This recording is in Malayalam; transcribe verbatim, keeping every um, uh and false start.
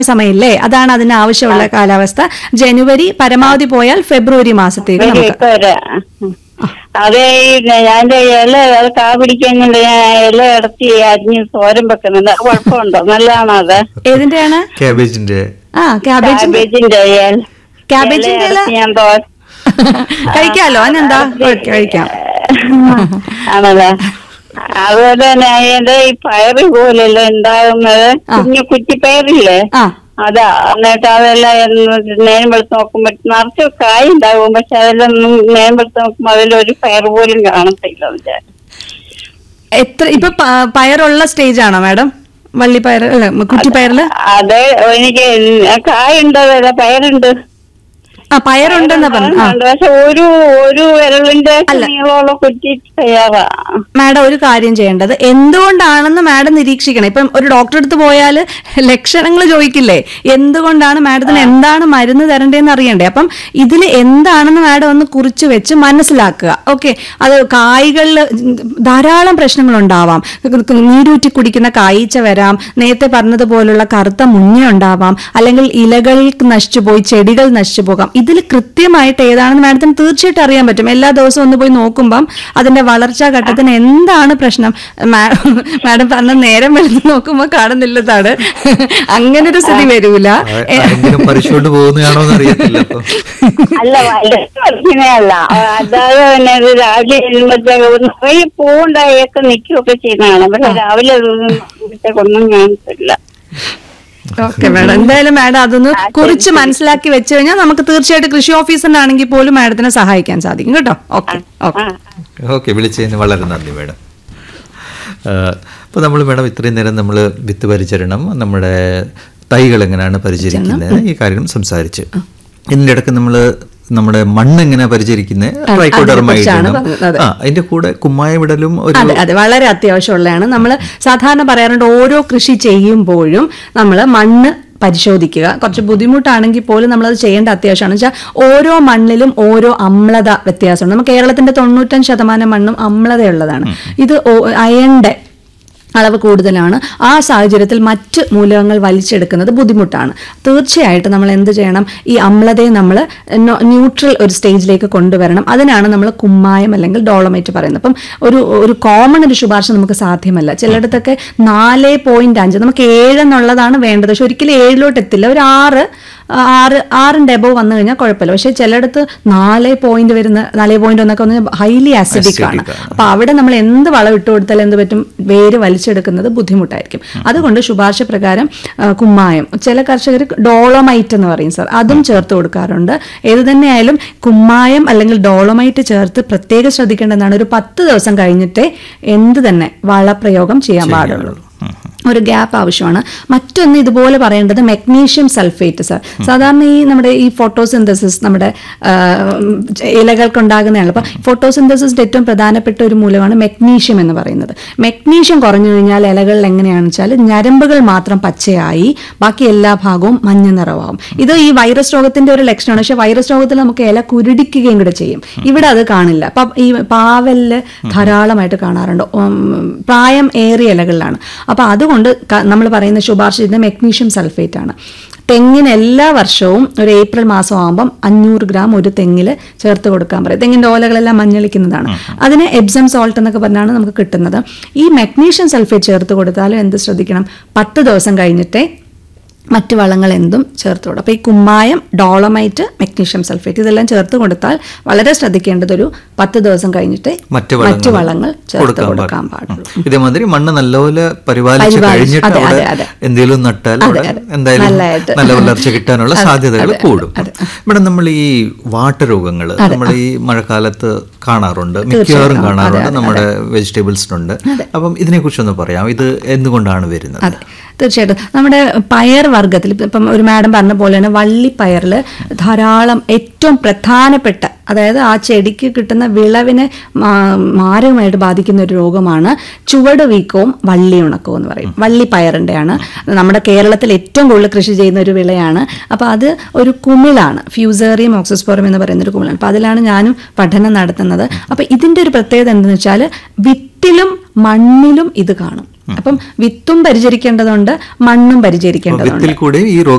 സമയല്ലേ, അതാണ് അതിന് ആവശ്യമുള്ള കാലാവസ്ഥ. ജനുവരി പരമാവധി പോയാൽ ഫെബ്രുവരി മാസത്തേക്ക് നമുക്ക്. അതെ, ഞാൻ ഇല അത് കാ പിടിക്കുന്നുണ്ട്. ഞാൻ ഇല ഇടത്തി അരിഞ്ഞ് തോരൻ വെക്കുന്നുണ്ട്. കുഴപ്പമുണ്ടോ? നല്ലതാണോ അത്? ഏതിന്റെയാണ്? ക്യാബേജിന്റെ. ആ ക്യാബേജിന്റെ ക്യാബേജിന്റെ ഇല ഞാൻ തോരൻ കഴിക്കാലോ, അതിനെന്താ കഴിക്കാം. ആണല്ലേ. അതുപോലെ തന്നെ അതിന്റെ ഈ പയറ് പോലെയല്ല ഉണ്ടാകുന്നത്, കുഞ്ഞു കുറ്റിപ്പയറില്ലേ, അതാ. എന്നിട്ട് അതെല്ലാം നേരം വെളുത്ത് നോക്കുമ്പോ നിറച്ച് കായ് ഉണ്ടാകും. പക്ഷെ അതെല്ലാം നേരം വെളുത്ത് നോക്കുമ്പോ അതിലൊരു പയർ പോലും കാണത്തില്ല. എത്ര ഇപ്പൊ പയറുള്ള സ്റ്റേജ് ആണോ മാഡം? വള്ളിപ്പയർ അല്ല കുറ്റിപ്പയറില്? അതെ, എനിക്ക് കായുണ്ട്, അതല്ല പയറുണ്ട്. ആ പയറുണ്ടെന്നാ പറഞ്ഞു. പക്ഷെ ഒരു ഒരു വിരലിന്റെ നീളമുള്ള കുറ്റി തയ്യാറാ. മാഡം ഒരു കാര്യം ചെയ്യേണ്ടത്, എന്തുകൊണ്ടാണെന്ന് മാഡം നിരീക്ഷിക്കണം. ഇപ്പം ഒരു ഡോക്ടറെ അടുത്ത് പോയാൽ ലക്ഷണങ്ങൾ ചോദിക്കില്ലേ, എന്തുകൊണ്ടാണ് മാഡത്തിന് എന്താണ് മരുന്ന് തരേണ്ടതെന്ന് അറിയണ്ടേ. അപ്പം ഇതിൽ എന്താണെന്ന് മാഡം ഒന്ന് കുറിച്ച് വെച്ച് മനസ്സിലാക്കുക. ഓക്കെ, അത് കായ്കളിൽ ധാരാളം പ്രശ്നങ്ങൾ ഉണ്ടാവാം. നീരൂറ്റി കുടിക്കുന്ന കായ്ച്ച വരാം, നേരത്തെ പറഞ്ഞതുപോലുള്ള കറുത്ത മുഞ്ഞ ഉണ്ടാവാം, അല്ലെങ്കിൽ ഇലകൾ നശിച്ചു പോയി ചെടികൾ നശിച്ചു പോകാം. ഇതിൽ കൃത്യമായിട്ട് ഏതാണെന്ന് മാഡത്തിന് തീർച്ചയായിട്ടും അറിയാൻ പറ്റും. എല്ലാ ദിവസവും ഒന്ന് പോയി നോക്കുമ്പം അതിന്റെ വളർച്ചാ ഘട്ടത്തിന് എന്താണ് പ്രശ്നം. മാഡം പറഞ്ഞ നേരം വെളുത്ത് നോക്കുമ്പോ കാണുന്നില്ലതാണ്, അങ്ങനെ ഒരു സ്ഥിതി വരൂല. അല്ല, അല്ല അതായത് രാവിലെ എഴുമ്പത്തേക്ക് പൂവുണ്ടായൊക്കെ നിൽക്കുകയൊക്കെ ചെയ്യുന്നതാണ്. പക്ഷെ രാവിലെ ഒന്നും കാണത്തില്ല. ഓക്കെ മാഡം, എന്തായാലും മാഡം അതൊന്ന് കുറിച്ച് മനസ്സിലാക്കി വെച്ച് കഴിഞ്ഞാൽ നമുക്ക് തീർച്ചയായിട്ടും കൃഷി ഓഫീസറിനാണെങ്കിൽ പോലും മാഡത്തിനെ സഹായിക്കാൻ സാധിക്കും കേട്ടോ. ഓക്കെ ഓക്കെ വിളിച്ചതിന് വളരെ നന്ദി മാഡം. അപ്പോൾ നമ്മൾ മാഡം ഇത്രയും നേരം നമ്മൾ വിത്ത് പരിചരണം, നമ്മുടെ തൈകൾ എങ്ങനെയാണ് പരിചരിക്കുന്നത്, ഈ കാര്യം സംസാരിച്ച്. ഇതിൻ്റെ ഇടയ്ക്ക് നമ്മൾ നമ്മുടെ മണ്ണ് എങ്ങനെ പരിചരിക്കുന്നത്, അതിന്റെ കൂടെ കുമ്മായമിടലും അതെ വളരെ അത്യാവശ്യമുള്ളതാണ്. നമ്മൾ സാധാരണ പറയാറുണ്ട് ഓരോ കൃഷി ചെയ്യുമ്പോഴും നമ്മൾ മണ്ണ് പരിശോധിക്കുക. കുറച്ച് ബുദ്ധിമുട്ടാണെങ്കിൽ പോലും നമ്മളത് ചെയ്യേണ്ട അത്യാവശ്യമാണ്. വെച്ചാൽ ഓരോ മണ്ണിലും ഓരോ അമ്ലത വ്യത്യാസമുണ്ട്. നമ്മൾ കേരളത്തിന്റെ തൊണ്ണൂറ്റഞ്ച് ശതമാനം മണ്ണും അമ്ലതയുള്ളതാണ്. ഇത് അയണിന്റെ അളവ് കൂടുതലാണ്. ആ സാഹചര്യത്തിൽ മറ്റ് മൂലകങ്ങൾ വലിച്ചെടുക്കുന്നത് ബുദ്ധിമുട്ടാണ്. തീർച്ചയായിട്ടും നമ്മൾ എന്ത് ചെയ്യണം, ഈ അമ്ലതയെ നമ്മൾ ന്യൂട്രൽ ഒരു സ്റ്റേജിലേക്ക് കൊണ്ടുവരണം. അതിനാണ് നമ്മൾ കുമ്മായം അല്ലെങ്കിൽ ഡോളമൈറ്റ് പറയുന്നത്. അപ്പം ഒരു ഒരു കോമൺ ഒരു ശുപാർശ നമുക്ക് സാധ്യമല്ല. ചിലയിടത്തൊക്കെ നാല് പോയിന്റ് അഞ്ച് നമുക്ക് ഏഴെന്നുള്ളതാണ് വേണ്ടത്. പക്ഷെ ഒരിക്കലും ഏഴിലോട്ട് എത്തില്ല. ഒരു ആറ് ആറ് ആറിൻ്റെ എബോവ് വന്നു കഴിഞ്ഞാൽ കുഴപ്പമില്ല. പക്ഷെ ചിലയിടത്ത് നാല് പോയിന്റ് വരുന്ന നാല് പോയിന്റ് ഒന്നൊക്കെ വന്ന് ഹൈലി ആസിഡിക് ആണ്. അപ്പൊ അവിടെ നമ്മൾ എന്ത് വളം ഇട്ട് കൊടുത്താൽ എന്ത് പറ്റും, വേര് വലിച്ചെടുക്കുന്നത് ബുദ്ധിമുട്ടായിരിക്കും. അതുകൊണ്ട് ശുപാർശ പ്രകാരം കുമ്മായം, ചില കർഷകർ ഡോളമൈറ്റ് എന്ന് പറയും സാർ, അതും ചേർത്ത് കൊടുക്കാറുണ്ട്. ഏത് തന്നെയായാലും കുമ്മായം അല്ലെങ്കിൽ ഡോളമൈറ്റ് ചേർത്ത് പ്രത്യേകം ശ്രദ്ധിക്കേണ്ടതാണ്. ഒരു പത്ത് ദിവസം കഴിഞ്ഞിട്ടേ എന്ത് തന്നെ വളപ്രയോഗം ചെയ്യാൻ പാടുള്ളൂ. ഒരു ഗ്യാപ്പ് ആവശ്യമാണ്. മറ്റൊന്ന് ഇതുപോലെ പറയേണ്ടത് മെഗ്നീഷ്യം സൾഫേറ്റ് സാർ. സാധാരണ ഈ നമ്മുടെ ഈ ഫോട്ടോസിന്തസിസ് നമ്മുടെ ഇലകൾക്കുണ്ടാകുന്നതാണ്. അപ്പം ഫോട്ടോസിന്തസിന്റെ ഏറ്റവും പ്രധാനപ്പെട്ട ഒരു മൂലമാണ് മെഗ്നീഷ്യം എന്ന് പറയുന്നത്. മെഗ്നീഷ്യം കുറഞ്ഞു കഴിഞ്ഞാൽ ഇലകളിൽ എങ്ങനെയാണെന്ന് വെച്ചാൽ ഞരമ്പുകൾ മാത്രം പച്ചയായി ബാക്കി എല്ലാ ഭാഗവും മഞ്ഞ നിറമാവും. ഇത് ഈ വൈറസ് രോഗത്തിന്റെ ഒരു ലക്ഷണമാണ്. പക്ഷെ വൈറസ് രോഗത്തിൽ നമുക്ക് ഇല കുരുടിക്കുകയും കൂടെ ചെയ്യും. ഇവിടെ അത് കാണില്ല. അപ്പം ഈ പാവലില് ധാരാളമായിട്ട് കാണാറുണ്ട്, പ്രായം ഏറിയ ഇലകളിലാണ്. അപ്പൊ അതുകൊണ്ട് നമ്മൾ പറയുന്ന ശുപാർശ ചെയ്യുന്ന മെഗ്നീഷ്യം സൾഫേറ്റ് ആണ്. തെങ്ങിന് എല്ലാ വർഷവും ഒരു ഏപ്രിൽ മാസം ആകുമ്പം അഞ്ഞൂറ് ഗ്രാം ഒരു തെങ്ങിൽ ചേർത്ത് കൊടുക്കാൻ പറയും. തെങ്ങിൻ്റെ ഓലകളെല്ലാം മഞ്ഞളിക്കുന്നതാണ്. അതിന് എപ്സം സോൾട്ട് എന്നൊക്കെ പറഞ്ഞാണ് നമുക്ക് കിട്ടുന്നത്. ഈ മെഗ്നീഷ്യം സൾഫേറ്റ് ചേർത്ത് കൊടുത്താലും എന്ത് ശ്രദ്ധിക്കണം, പത്ത് ദിവസം കഴിഞ്ഞിട്ടേ മറ്റ് വളങ്ങൾ എന്തും ചേർത്ത് കൊടുക്കും. അപ്പോൾ ഈ കുമ്മായം, ഡോളമൈറ്റ്, മെഗ്നീഷ്യം സൾഫേറ്റ് ഇതെല്ലാം ചേർത്ത് കൊടുത്താൽ വളരെ ശ്രദ്ധിക്കേണ്ടത് ഒരു പത്ത് ദിവസം കഴിഞ്ഞിട്ട് മറ്റ് വളങ്ങൾ ചേർത്ത് കൊടുക്കാൻ പാടുള്ളൂ. ഇതേമാതിരി മണ്ണ് നല്ലപോലെ പരിപാലിച്ച് കഴിഞ്ഞിട്ട് എന്തെങ്കിലും നട്ടാൽ എന്തായാലും നല്ല വളർച്ച കിട്ടാനുള്ള സാധ്യതകൾ കൂടും. ഇവിടെ നമ്മൾ ഈ വാട്ടരോഗങ്ങൾ നമ്മൾ ഈ മഴക്കാലത്ത് കാണാറുണ്ട്, മിക്കവാറും കാണാറുണ്ട്, നമ്മുടെ വെജിറ്റബിൾസിനുണ്ട്. അപ്പം ഇതിനെക്കുറിച്ചൊന്ന് പറയാം, ഇത് എന്തുകൊണ്ടാണ് വരുന്നത്? തീർച്ചയായിട്ടും നമ്മുടെ പയർ വർഗ്ഗത്തിൽ ഇപ്പം ഒരു മാഡം പറഞ്ഞ പോലെ തന്നെ വള്ളിപ്പയറിൽ ധാരാളം ഏറ്റവും പ്രധാനപ്പെട്ട, അതായത് ആ ചെടിക്ക് കിട്ടുന്ന വിളവിനെ മാരകമായിട്ട് ബാധിക്കുന്ന ഒരു രോഗമാണ് ചുവട് വീക്കവും വള്ളി ഉണക്കവും എന്ന് പറയും. വള്ളിപ്പയറിൻ്റെയാണ്. നമ്മുടെ കേരളത്തിൽ ഏറ്റവും കൂടുതൽ കൃഷി ചെയ്യുന്ന ഒരു വിളയാണ്. അപ്പോൾ അത് ഒരു കുമിളാണ്, ഫ്യൂസേറിയം ഓക്സിസ്പോറം എന്ന് പറയുന്ന ഒരു കുമിളാണ്. അപ്പോൾ അതിലാണ് ഞാനും പഠനം നടത്തുന്നത്. അപ്പോൾ ഇതിൻ്റെ ഒരു പ്രത്യേകത എന്താണെന്ന് വെച്ചാൽ വിത്തിലും മണ്ണിലും ഇത് കാണും. അപ്പം വിത്തും പരിചരിക്കേണ്ടതുണ്ട്, മണ്ണും പരിചരിക്കേണ്ടതുണ്ട്. വിത്തിൽ കൂടെ ഈ